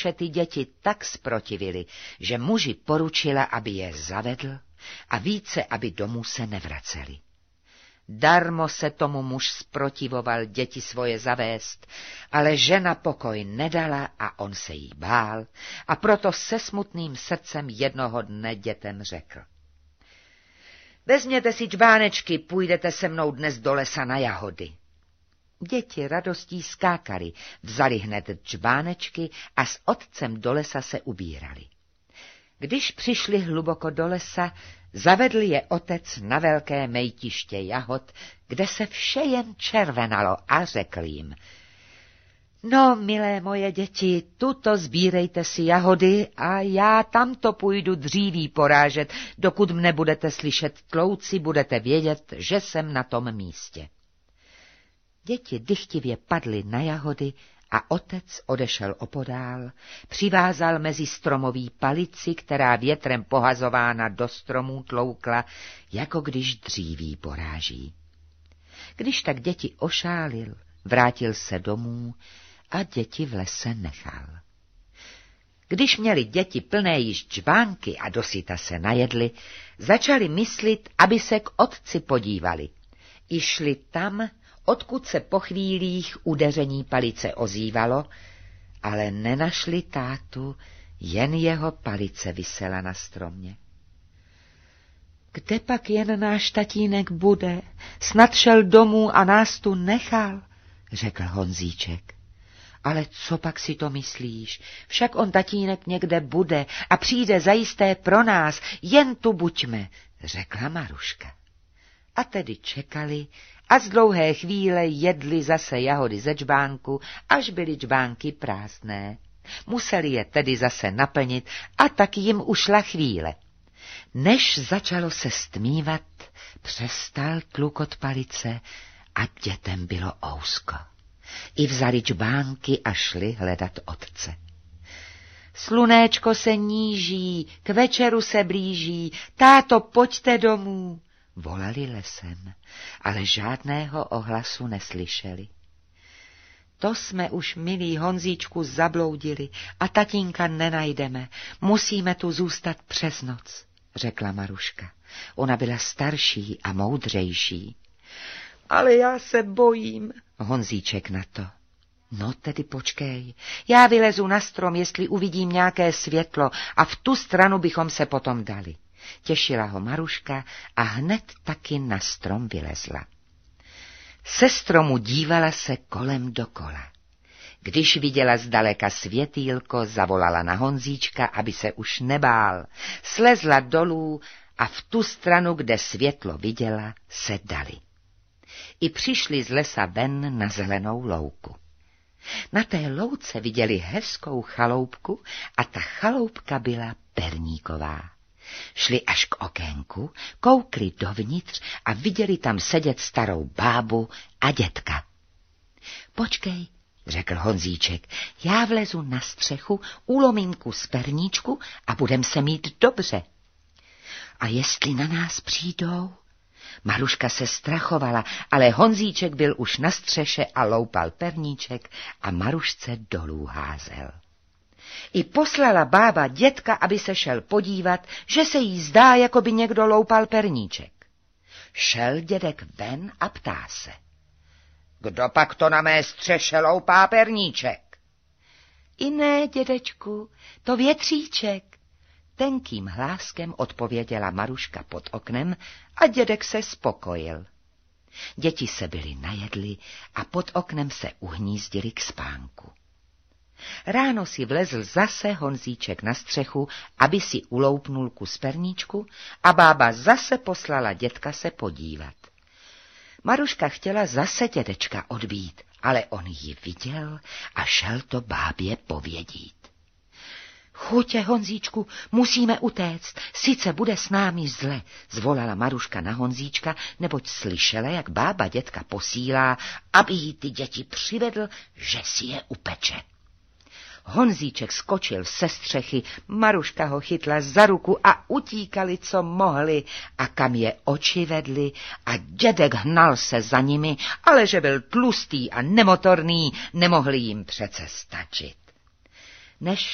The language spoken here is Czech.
Maruše ty děti tak zprotivily, že muži poručila, aby je zavedl a více, aby domů se nevraceli. Darmo se tomu muž zprotivoval děti svoje zavést, ale žena pokoj nedala a on se jí bál a proto se smutným srdcem jednoho dne dětem řekl: Vezměte si čbánečky, půjdete se mnou dnes do lesa na jahody. Děti radostí skákali, vzali hned čbánečky a s otcem do lesa se ubírali. Když přišli hluboko do lesa, zavedl je otec na velké mejtiště jahod, kde se vše jen červenalo, a řekl jim: No, milé moje děti, tuto sbírejte si jahody a já tamto půjdu dříví porážet, dokud mne budete slyšet tlouci, budete vědět, že jsem na tom místě. Děti dychtivě padly na jahody a otec odešel opodál, přivázal mezi stromoví palici, která větrem pohazována do stromů tloukla, jako když dříví poráží. Když tak děti ošálil, vrátil se domů a děti v lese nechal. Když měli děti plné již čbánky a dosyta se najedli, začali myslit, aby se k otci podívali. I šli tam, odkud se po chvílích udeření palice ozývalo, ale nenašli tátu, jen jeho palice visela na stromě. Kde pak jen náš tatínek bude? Snad šel domů a nás tu nechal, řekl Honzíček. Ale co pak si to myslíš? Však on tatínek někde bude a přijde zajisté pro nás, jen tu buďme, řekla Maruška. A tedy čekali a z dlouhé chvíle jedli zase jahody ze čbánku, až byly čbánky prázdné. Museli je tedy zase naplnit a tak jim ušla chvíle. Než začalo se stmívat, přestal tlukot palice a dětem bylo ousko. I vzali čbánky a šli hledat otce. Slunéčko se níží, k večeru se blíží, táto, pojďte domů, volali lesem, ale žádného ohlasu neslyšeli. To jsme už, milý Honzíčku, zabloudili a tatínka nenajdeme, musíme tu zůstat přes noc, řekla Maruška. Ona byla starší a moudřejší. Ale já se bojím, Honzíček na to. No tedy počkej, já vylezu na strom, jestli uvidím nějaké světlo a v tu stranu bychom se potom dali. Těšila ho Maruška a hned taky na strom vylezla. Se stromu dívala se kolem dokola. Když viděla zdaleka světýlko, zavolala na Honzíčka, aby se už nebál. Slezla dolů a v tu stranu, kde světlo viděla, se dali. I přišli z lesa ven na zelenou louku. Na té louce viděli hezkou chaloupku a ta chaloupka byla perníková. Šli až k okénku, koukli dovnitř a viděli tam sedět starou bábu a dětka. Počkej, řekl Honzíček, já vlezu na střechu, ulomím kus perníčku a budem se mít dobře. A jestli na nás přijdou? Maruška se strachovala, ale Honzíček byl už na střeše a loupal perníček a Marušce dolů házel. I poslala bába dětka, aby se šel podívat, že se jí zdá, jako by někdo loupal perníček. Šel dědek ven a ptá se: Kdo pak to na mé střeše loupá perníček? I ne, dědečku, to větříček. Tenkým hláskem odpověděla Maruška pod oknem a dědek se spokojil. Děti se byly najedli a pod oknem se uhnízdili k spánku. Ráno si vlezl zase Honzíček na střechu, aby si uloupnul kus perníčku a bába zase poslala dětka se podívat. Maruška chtěla zase dědečka odbít, ale on ji viděl a šel to bábě povědít. Chutě, Honzíčku, musíme utéct, sice bude s námi zle, zvolala Maruška na Honzíčka, neboť slyšela, jak bába dětka posílá, aby jí ty děti přivedl, že si je upeče. Honzíček skočil se střechy, Maruška ho chytla za ruku a utíkali, co mohli, a kam je oči vedli, a dědek hnal se za nimi, ale že byl tlustý a nemotorný, nemohli jim přece stačit. Než